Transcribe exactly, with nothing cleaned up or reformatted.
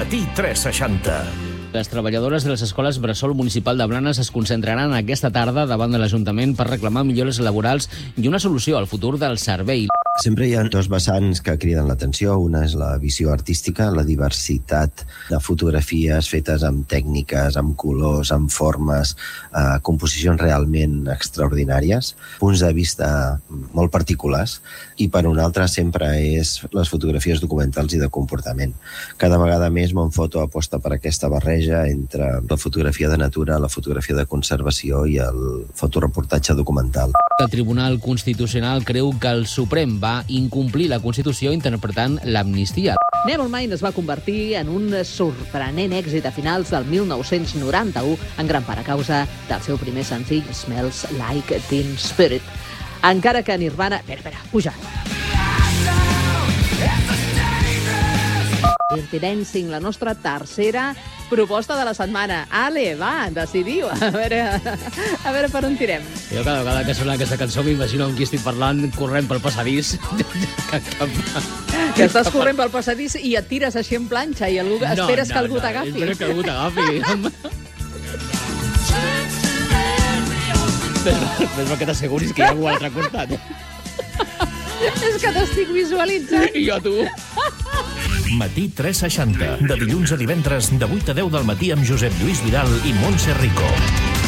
Matí tres seixanta. Les treballadores de les escoles Bressol Municipal de Blanes es concentraran aquesta tarda davant de l'Ajuntament per reclamar millores laborals i una solució al futur del servei. Sempre hi ha dos vessants que criden l'atenció. Una és la visió artística, la diversitat de fotografies fetes amb tècniques, amb colors, amb formes, eh, composicions realment extraordinàries, punts de vista molt particulars, i per un altre sempre és les fotografies documentals i de comportament. Cada vegada més Montfoto aposta per aquesta barreja entre la fotografia de natura, la fotografia de conservació i el fotoreportatge documental. El Tribunal Constitucional creu que el Suprem va incomplir la Constitució interpretant l'amnistia. Nevermind es va convertir en un sorprenent èxit a finals del mil nou-cents noranta-u, en gran part a causa del seu primer senzill Smells Like Teen Spirit. Encara que Nirvana... Espera, espera, puja. Dirty Dancing, la nostra tercera proposta de la setmana. Ale, va, decidiu. A veure, a veure per on tirem. Jo cada vegada que sona aquesta cançó m'imagino amb qui estic parlant corrent pel passadís. Que estàs corrent pel passadís i et tires així en planxa i algú, no, esperes no, que algú no, t'agafi. Espero que algú t'agafi. Més que t'asseguris que hi ha algú a l'altre costat. És que t'estic visualitzant. I jo tu. Matí tres seixanta. De dilluns a divendres, de vuit a deu del matí amb Josep Lluís Vidal i Montse Rico.